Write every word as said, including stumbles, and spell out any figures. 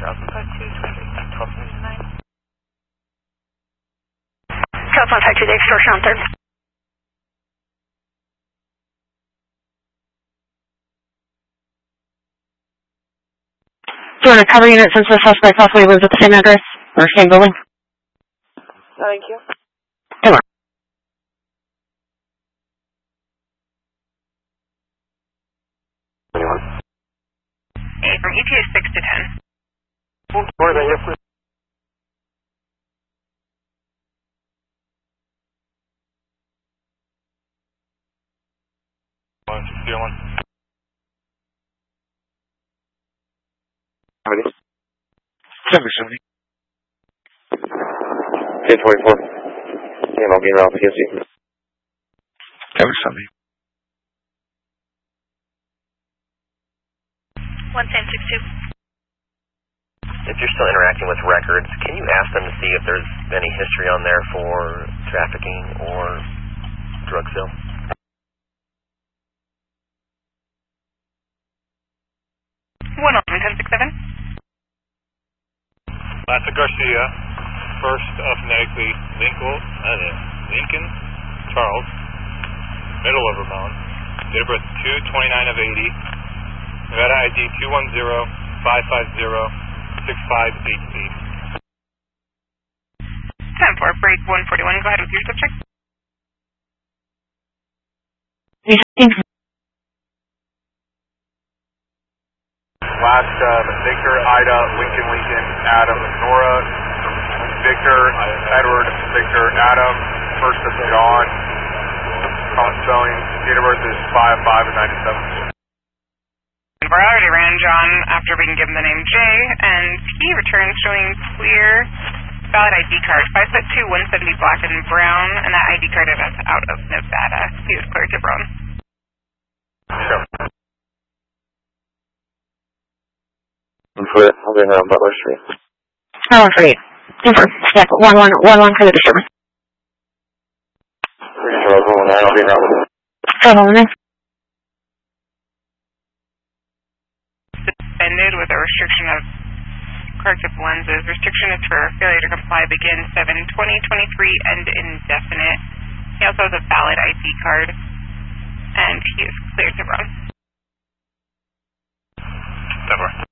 Alpha five two, twelve seventy-nine. Telephone five two, the extortion on third. Do you want to cover unit since the suspect possibly lives at the same address or same building? Thank you. Hey, Mark. Hey, from E T A six to ten. Morning, thank you. one sixty one. How many? seventy, seventy. ten twenty-four. And I'll be around P S C. seventy, seventy. one ten six two. If you're still interacting with records, can you ask them to see if there's any history on there for trafficking or drug sale? one eleven, ten six seven. Lassa Garcia, first alphabetically Lincoln, uh, Lincoln Charles, middle of Ramon, date of birth two twenty-nine of eighty, Nevada I D two one zero five five zero six five eight eight. ten four, break one forty-one, go ahead with your subject. Last, uh, Victor, Ida, Lincoln, Lincoln, Adam, Nora, Victor, Edward, Victor, Adam, first of John, common spelling, date of birth is five five ninety-seven. We already ran John after being given the name Jay, and he returns showing clear valid I D card, five foot two, one seventy, black and brown, and that I D card is out of Nevada. He was cleared to Brown. Sure. For it, I'll be around Butler Street. Oh, one for eight. Two for, yeah, one, one, one, one for the disturbance. Three zero one nine, I'll be around. So, hold on there. Suspended with a restriction of corrective lenses. Restriction is for failure to comply. Begin seven twenty twenty-three, end indefinite. He also has a valid I D card, and he is cleared to run. Never.